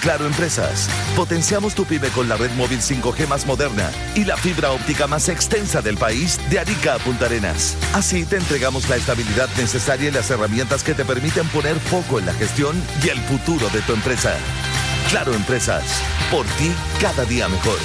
Claro Empresas. Potenciamos tu pyme con la red móvil 5G más moderna y la fibra óptica más extensa del país, de Arica a Punta Arenas. Así te entregamos la estabilidad necesaria y las herramientas que te permiten poner foco en la gestión y el futuro de tu empresa. Claro Empresas. Por ti, cada día mejor.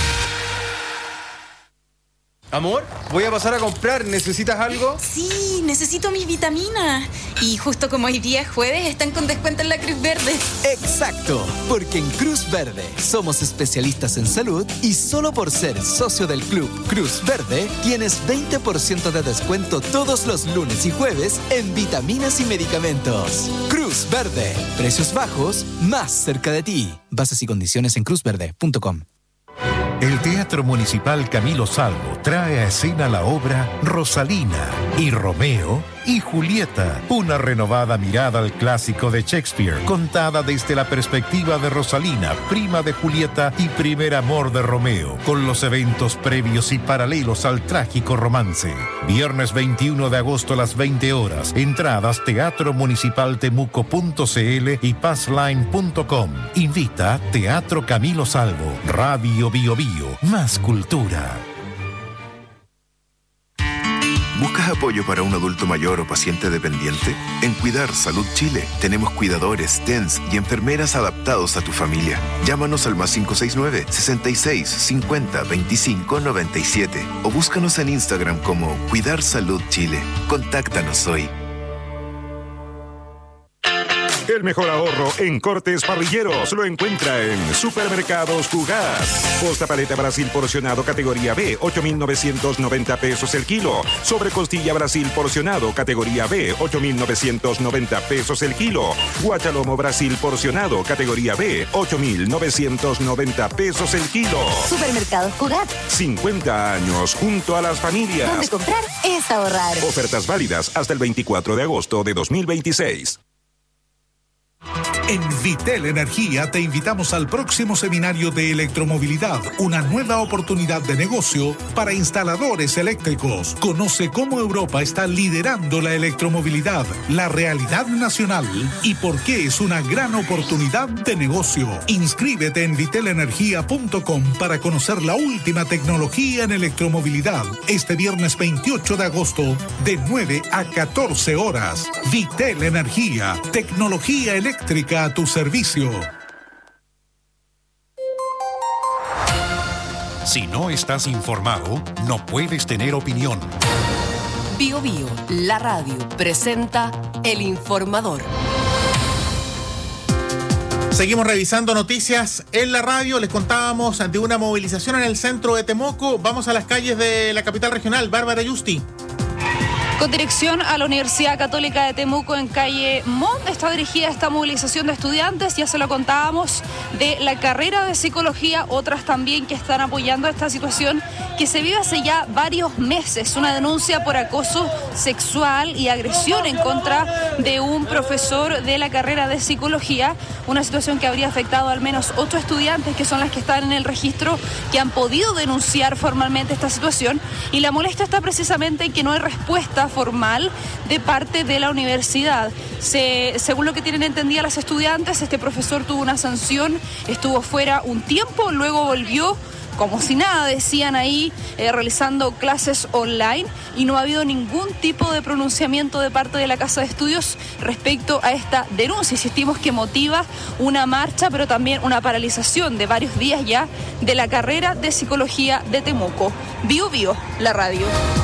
Amor, voy a pasar a comprar. ¿Necesitas algo? Sí, necesito mis vitaminas. Y justo como hoy día es jueves, están con descuento en la Cruz Verde. Exacto, porque en Cruz Verde somos especialistas en salud y solo por ser socio del Club Cruz Verde tienes 20% de descuento todos los lunes y jueves en vitaminas y medicamentos. Cruz Verde, precios bajos, más cerca de ti. Bases y condiciones en cruzverde.com. El Teatro Municipal Camilo Salvo trae a escena la obra Rosalina y Romeo y Julieta, una renovada mirada al clásico de Shakespeare, contada desde la perspectiva de Rosalina, prima de Julieta y primer amor de Romeo, con los eventos previos y paralelos al trágico romance. Viernes 21 de agosto a las 20 horas. Entradas teatromunicipaltemuco.cl y passline.com. Invita Teatro Camilo Salvo, Radio Bio Bio, más cultura. ¿Buscas apoyo para un adulto mayor o paciente dependiente? En Cuidar Salud Chile tenemos cuidadores, TENS y enfermeras adaptados a tu familia. Llámanos al +569 66 50 25 97 o búscanos en Instagram como Cuidar Salud Chile. Contáctanos hoy. El mejor ahorro en cortes parrilleros lo encuentra en Supermercados Jugás. Posta paleta Brasil porcionado categoría B, 8.990 pesos el kilo. Sobre costilla Brasil porcionado categoría B, 8.990 pesos el kilo. Guachalomo Brasil porcionado categoría B, 8.990 pesos el kilo. Supermercados Jugás. 50 años junto a las familias. Donde comprar es ahorrar. Ofertas válidas hasta el 24 de agosto de 2026. En Vitel Energía te invitamos al próximo seminario de electromovilidad, una nueva oportunidad de negocio para instaladores eléctricos. Conoce cómo Europa está liderando la electromovilidad, la realidad nacional y por qué es una gran oportunidad de negocio. Inscríbete en vitelenergia.com para conocer la última tecnología en electromovilidad este viernes 28 de agosto de 9 a 14 horas. Vitel Energía, tecnología eléctrica a tu servicio. Si no estás informado, no puedes tener opinión. Bio Bio, la radio, presenta El Informador. Seguimos revisando noticias en la radio. Les contábamos de una movilización en el centro de Temuco. Vamos a las calles de la capital regional. Bárbara Yusti. Con dirección a la Universidad Católica de Temuco en calle Montt está dirigida esta movilización de estudiantes, ya se lo contábamos, de la carrera de psicología, otras también que están apoyando esta situación que se vive hace ya varios meses, una denuncia por acoso sexual y agresión en contra de un profesor de la carrera de psicología, una situación que habría afectado al menos 8 estudiantes que son las que están en el registro que han podido denunciar formalmente esta situación, y la molestia está precisamente en que no hay respuesta formal de parte de la universidad. Según lo que tienen entendidas las estudiantes, este profesor tuvo una sanción, estuvo fuera un tiempo, luego volvió como si nada, decían ahí, realizando clases online, y no ha habido ningún tipo de pronunciamiento de parte de la Casa de Estudios respecto a esta denuncia. Insistimos que motiva una marcha, pero también una paralización de varios días ya de la carrera de psicología de Temuco. Bio Bio, la radio.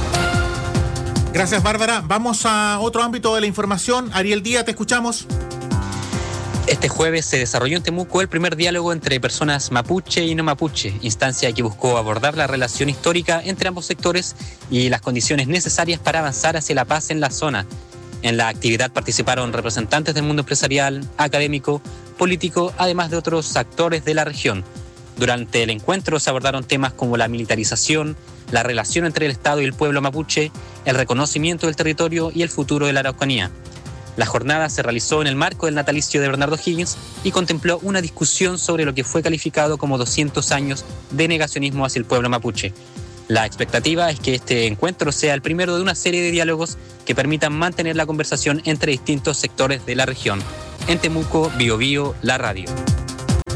Gracias, Bárbara. Vamos a otro ámbito de la información. Ariel Díaz, te escuchamos. Este jueves se desarrolló en Temuco el primer diálogo entre personas mapuche y no mapuche, instancia que buscó abordar la relación histórica entre ambos sectores y las condiciones necesarias para avanzar hacia la paz en la zona. En la actividad participaron representantes del mundo empresarial, académico, político, además de otros actores de la región. Durante el encuentro se abordaron temas como la militarización, la relación entre el Estado y el pueblo mapuche, el reconocimiento del territorio y el futuro de la Araucanía. La jornada se realizó en el marco del natalicio de Bernardo Higgins y contempló una discusión sobre lo que fue calificado como 200 años de negacionismo hacia el pueblo mapuche. La expectativa es que este encuentro sea el primero de una serie de diálogos que permitan mantener la conversación entre distintos sectores de la región. En Temuco, Bio Bio, la radio.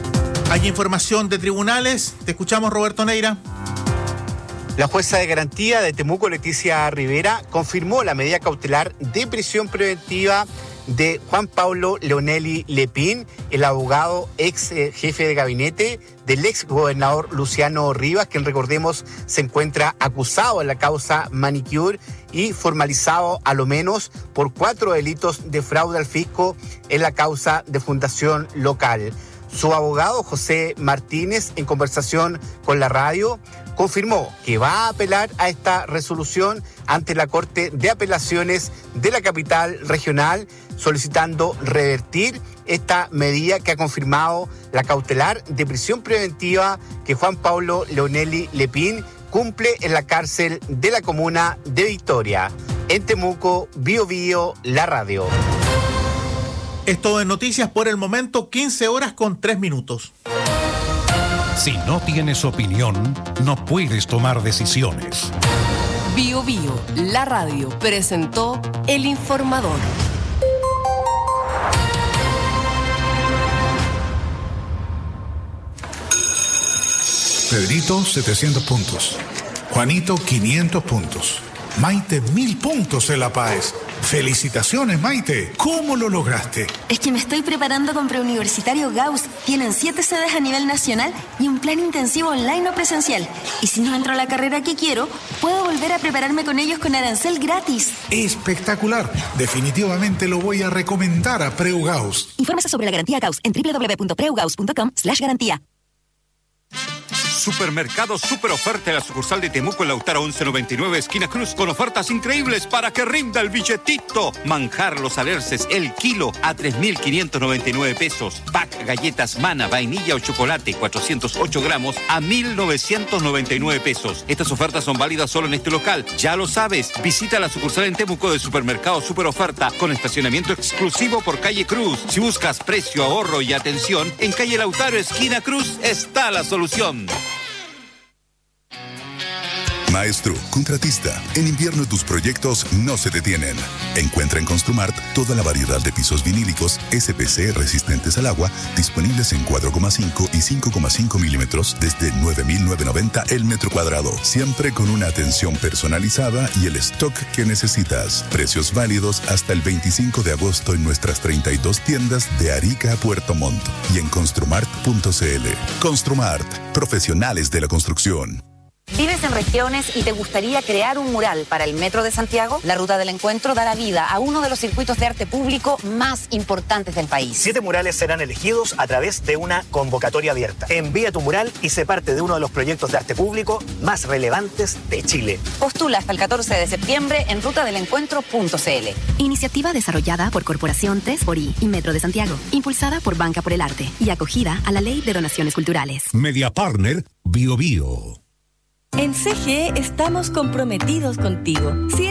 Hay información de tribunales. Te escuchamos, Roberto Neira. La jueza de garantía de Temuco, Leticia Rivera, confirmó la medida cautelar de prisión preventiva de Juan Pablo Leonelli Lepín, el abogado ex jefe de gabinete del ex gobernador Luciano Rivas, quien, recordemos, se encuentra acusado en la causa Manicure y formalizado a lo menos por 4 delitos de fraude al fisco en la causa de fundación local. Su abogado, José Martínez, en conversación con la radio, confirmó que va a apelar a esta resolución ante la Corte de Apelaciones de la capital regional, solicitando revertir esta medida que ha confirmado la cautelar de prisión preventiva que Juan Pablo Leonelli Lepín cumple en la cárcel de la comuna de Victoria. En Temuco, Bío Bío, la radio. Esto en noticias por el momento, 15:03. Si no tienes opinión, no puedes tomar decisiones. Bío Bío, la radio, presentó El Informador. Pedrito, 700 puntos. Juanito, 500 puntos. Maite, 1000 puntos en La Paz. Felicitaciones, Maite. ¿Cómo lo lograste? Es que me estoy preparando con Preuniversitario Gauss. Tienen 7 sedes a nivel nacional y un plan intensivo online o presencial. Y si no entro a la carrera que quiero, puedo volver a prepararme con ellos con arancel gratis. Espectacular. Definitivamente lo voy a recomendar a Preu Gauss. Infórmese sobre la garantía Gauss en www.preugauss.com/garantía. Supermercado Super Oferta de la sucursal de Temuco en Lautaro 1199, esquina Cruz, con ofertas increíbles para que rinda el billetito. Manjar Los Alerces, el kilo a 3.599 pesos. Pack galletas Mana, vainilla o chocolate, 408 gramos a 1.999 pesos. Estas ofertas son válidas solo en este local. Ya lo sabes, visita la sucursal en Temuco de Supermercado Super Oferta con estacionamiento exclusivo por calle Cruz. Si buscas precio, ahorro y atención, en calle Lautaro, esquina Cruz, está la solución. Maestro, contratista, en invierno tus proyectos no se detienen. Encuentra en Construmart toda la variedad de pisos vinílicos SPC resistentes al agua, disponibles en 4,5 y 5,5 milímetros desde 9.990 el metro cuadrado. Siempre con una atención personalizada y el stock que necesitas. Precios válidos hasta el 25 de agosto en nuestras 32 tiendas de Arica a Puerto Montt y en construmart.cl. Construmart, profesionales de la construcción. ¿Vives en regiones y te gustaría crear un mural para el Metro de Santiago? La Ruta del Encuentro dará vida a uno de los circuitos de arte público más importantes del país. 7 murales serán elegidos a través de una convocatoria abierta. Envía tu mural y sé parte de uno de los proyectos de arte público más relevantes de Chile. Postula hasta el 14 de septiembre en rutadelencuentro.cl. Iniciativa desarrollada por Corporación TESFORI y Metro de Santiago, impulsada por Banca por el Arte y acogida a la Ley de Donaciones Culturales. Media Partner, Bío Bío. En CGE estamos comprometidos contigo.